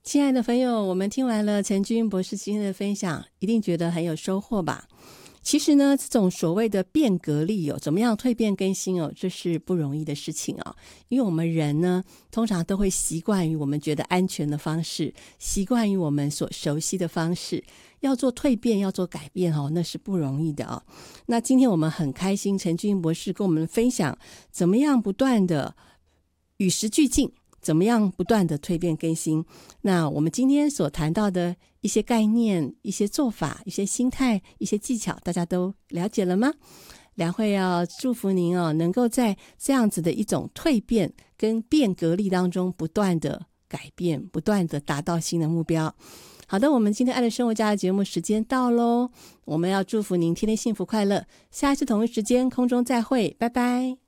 亲爱的朋友，我们听完了陈君博士今天的分享，一定觉得很有收获吧？其实呢，这种所谓的变革力怎么样蜕变更新这是不容易的事情因为我们人呢，通常都会习惯于我们觉得安全的方式，习惯于我们所熟悉的方式，要做蜕变，要做改变那是不容易的那今天我们很开心，陈君博士跟我们分享怎么样不断的与时俱进，怎么样不断的蜕变更新。那我们今天所谈到的一些概念，一些做法，一些心态，一些技巧，大家都了解了吗？良慧要祝福您能够在这样子的一种蜕变跟变革力当中不断的改变，不断的达到新的目标。好的，我们今天爱的生活家的节目时间到咯，我们要祝福您天天幸福快乐，下一次同一时间空中再会，拜拜。